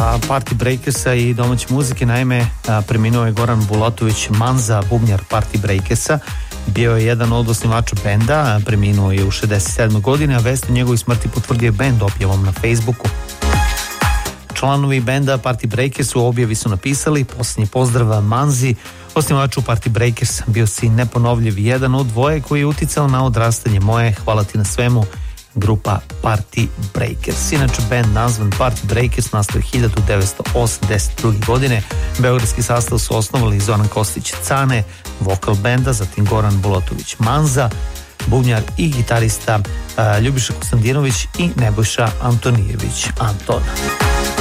Party Breakersa i domaće muzike. Naime, preminuo je Goran Bulatović Manza, bubnjar Party Breakersa. Bio je jedan od osnivača benda, preminuo je u 67. godine, a vest o njegovoj smrti potvrdio je bend objavom na Facebooku. Članovi benda Party Breakers u objavi su napisali: posljednji pozdrav Manzi, osnivaču Party Breakers, bio si neponovljiv, jedan od dvoje koji je uticao na odrastanje moje, hvala ti na svemu, grupa Party Breakers. Inače, band nazvan Party Breakers nastao je 1982. godine. Beogradski sastav su osnovali Zoran Kostić Cane, vokal benda, zatim Goran Bulatović Manza, bubnjar i gitarista Ljubiša Kostandinović i Nebojša Antonijević Anton.